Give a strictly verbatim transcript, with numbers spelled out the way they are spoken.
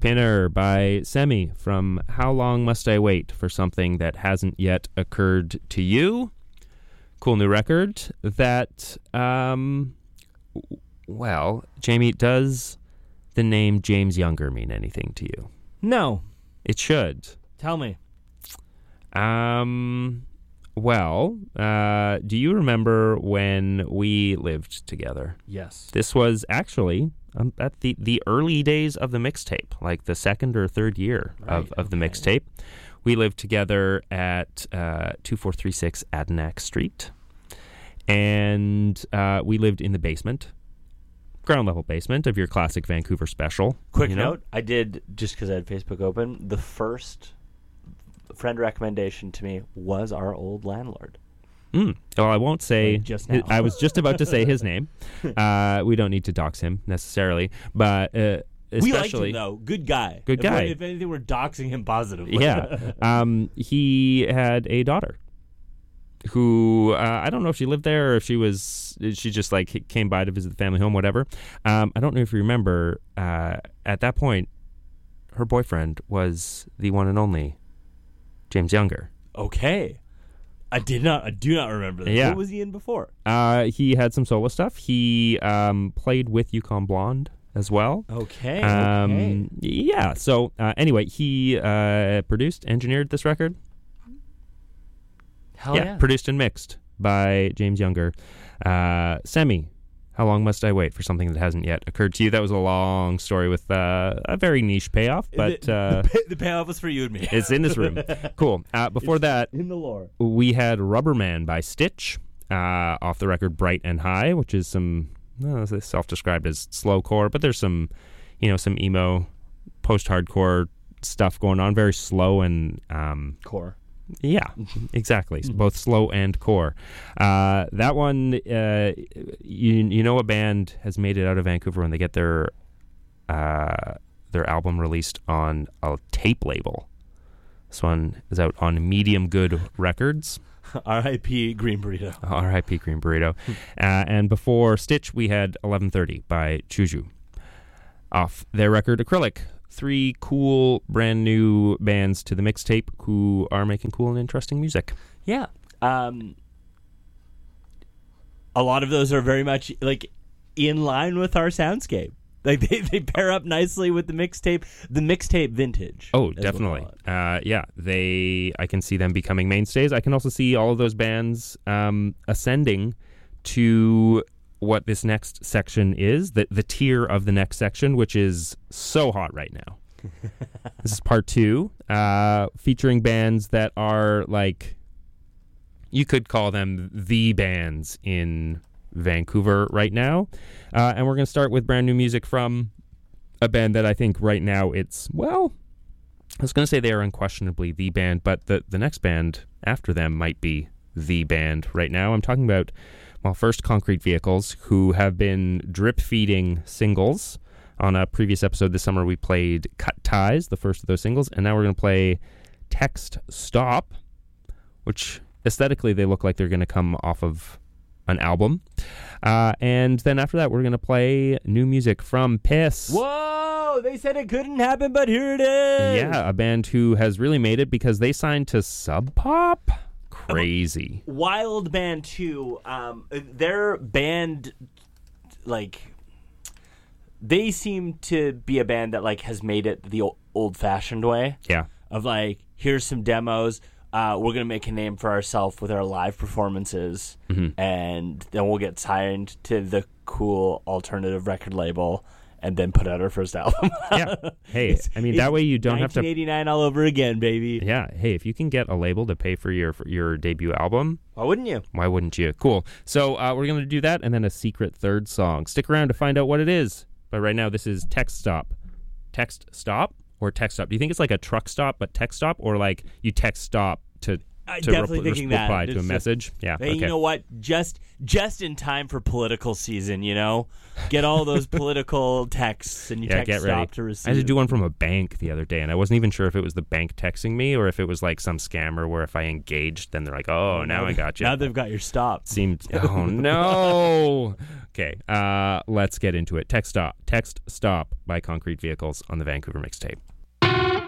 Pinner by Semi from How Long Must I Wait for Something That Hasn't Yet Occurred to You? Cool new record that, um, well, Jamie, does the name James Younger mean anything to you? No. It should. Tell me. Um, well, uh, do you remember when we lived together? Yes. This was actually um, at the, the early days of the mixtape, like the second or third year Right, of, of the okay. mixtape. We lived together at uh, two four three six Adenac Street, and uh, we lived in the basement, ground level basement of your classic Vancouver special. Quick you know? note, I did, just because I had Facebook open, the first friend recommendation to me was our old landlord. Mm. Well, I won't say. Like just hi- now. I was just about to say his name. Uh, we don't need to dox him necessarily, but uh, We liked especially, him, though. Good guy. Good If guy. we're- If anything, we're doxing him positively. yeah, um, he had a daughter who uh, I don't know if she lived there or if she was she just like came by to visit the family home, whatever. Um, I don't know if you remember. Uh, at that point, her boyfriend was the one and only James Younger. Okay. I did not. I do not remember that. Yeah. What was he in before? Uh, he had some solo stuff. He um, played with Yukon Blonde as well. Okay. Um, okay. Yeah. So uh, anyway, he uh, produced, engineered this record. Hell yeah. Produced and mixed by James Younger. Uh, Semi, How Long Must I Wait for Something That Hasn't Yet Occurred to You? That was a long story with uh, a very niche payoff, but the, uh, the, pay- the payoff was for you and me. it's in this room. Cool. Uh, before that, in the lore. we had Rubberman by Stitch, uh, off the record Bright and High, which is some, well, it's self-described as slowcore, but there's some, you know, some emo, post-hardcore stuff going on, very slow and um, Core. yeah, exactly. So both slow and core. Uh, that one, uh, you you know, a band has made it out of Vancouver when they get their uh, their album released on a tape label. This one is out on Medium Good Records. R I P Green Burrito. R I P Green Burrito. uh, and before Stitch, we had eleven thirty by Juju. Off their record Acrylic. Three cool, brand new bands to the mixtape who are making cool and interesting music. Yeah. Um, a lot of those are very much like in line with our soundscape. Like they, they pair up nicely with the mixtape, the mixtape vintage. Oh, as we'll definitely. call it. Uh, yeah, they. I can see them becoming mainstays. I can also see all of those bands um, ascending to what this next section is, the the tier of the next section, which is so hot right now. This is part two, uh, featuring bands that are like, you could call them the bands in Vancouver right now. Uh, and we're going to start with brand new music from a band that I think right now it's, well, I was going to say they are unquestionably the band, but the, the next band after them might be the band right now. I'm talking about, well, first Concrete Vehicles, who have been drip feeding singles. On a previous episode this summer, we played Cut Ties, the first of those singles, and now we're going to play Text Stop, which aesthetically they look like they're going to come off of an album. Uh, and then after that, we're going to play new music from Piss. Whoa! They said it couldn't happen, but here it is. Yeah, a band who has really made it because they signed to Sub Pop. Crazy. Wild Band too. Um, their band, like, they seem to be a band that like has made it the old fashioned way. Yeah. Of like, here's some demos. Uh, we're gonna make a name for ourselves with our live performances, Mm-hmm. and then we'll get signed to the cool alternative record label, and then put out our first album. Yeah. Hey, It's- I mean, it's that way you don't have to. nineteen eighty-nine all over again, baby. Yeah. Hey, if you can get a label to pay for your for your debut album, Why wouldn't you? why wouldn't you? Cool. So uh, we're going to do that and then a secret third song. Stick around to find out what it is. But right now, this is Text Stop. Text Stop or Text Stop? Do you think it's like a truck stop but text stop, or like you text stop to I'm to definitely repl- thinking that. reply to It's a just- message. Yeah. Hey, okay. you know what? Just just in time for political season, you know? Get all those political texts and you Yeah, text get stop ready. to receive. I had to do one from a bank the other day, and I wasn't even sure if it was the bank texting me or if it was like some scammer where if I engaged, then they're like, "Oh, now I got you." Now they've got your stop. Seemed. Oh no. Okay. Uh, let's get into it. Text stop. Text stop by Concrete Vehicles on the Vancouver Mixtape.